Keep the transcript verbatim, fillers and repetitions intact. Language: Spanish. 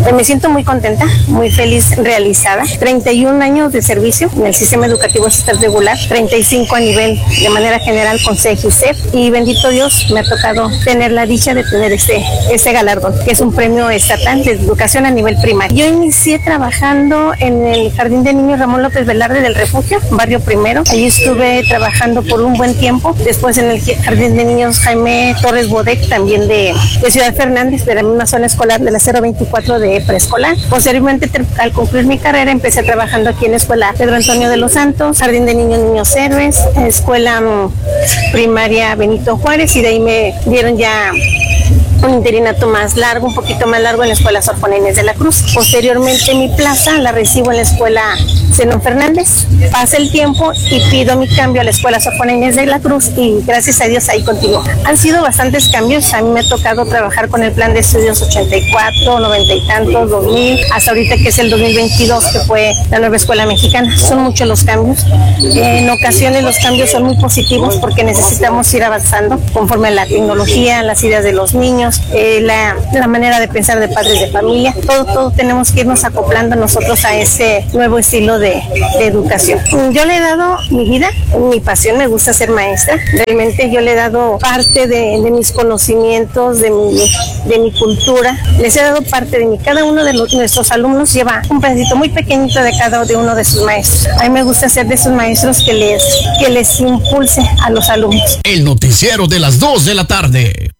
Pues me siento muy contenta, muy feliz, realizada. treinta y un años de servicio en el sistema educativo estatal regular, treinta y cinco a nivel de manera general con C E G y C E P, y bendito Dios me ha tocado tener la dicha de tener este, este galardón, que es un premio estatal de educación a nivel primario. Yo inicié trabajando en el Jardín de Niños Ramón López Velarde del Refugio, barrio Primero. Allí estuve trabajando por un buen tiempo. Después en el Jardín de Niños Jaime Torres Bodec, también de, de Ciudad Fernández, de la misma zona escolar de la cero veinticuatro de preescolar. Posteriormente, al concluir mi carrera, empecé trabajando aquí en la escuela Pedro Antonio de los Santos, Jardín de Niños Niños Héroes, escuela um, primaria Benito Juárez, y de ahí me dieron ya un interinato más largo, un poquito más largo en la escuela Sor Juana Inés de la Cruz. Posteriormente mi plaza la recibo en la escuela Zenón Fernández. Pasa el tiempo y pido mi cambio a la escuela Sor Juana Inés de la Cruz y gracias a Dios ahí continúo. Han sido bastantes cambios, a mí me ha tocado trabajar con el plan de estudios ochenta y cuatro, noventa y tantos, dos mil, hasta ahorita que es el dos mil veintidós, que fue la nueva escuela mexicana. Son muchos los cambios. En ocasiones los cambios son muy positivos porque necesitamos ir avanzando conforme a la tecnología, las ideas de los niños, Eh, la, la manera de pensar de padres de familia, todo, todo tenemos que irnos acoplando nosotros a ese nuevo estilo de, de educación. Yo le he dado mi vida, mi pasión, me gusta ser maestra, realmente yo le he dado parte de, de mis conocimientos, de mi, de mi cultura, les he dado parte de mí. Cada uno de los, nuestros alumnos lleva un pedacito muy pequeñito de cada de uno de sus maestros. A mí me gusta ser de esos maestros que les, que les impulse a los alumnos. El noticiero de las dos de la tarde.